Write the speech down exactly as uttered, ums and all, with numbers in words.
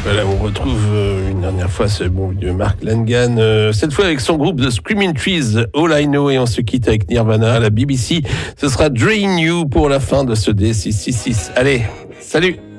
Voilà, on retrouve euh, une dernière fois ce bon vieux Mark Langan, euh, cette fois avec son groupe The Screaming Trees, All I Know, et on se quitte avec Nirvana à la B B C. Ce sera Drain You pour la fin de ce D six cent soixante-six. Allez, salut!